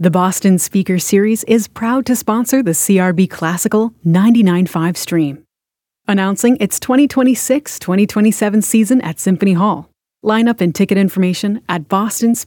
The Boston Speaker Series is proud to sponsor the CRB Classical 99.5 stream. Announcing its 2026-2027 season at Symphony Hall. Lineup and ticket information at bostonspeaker.com.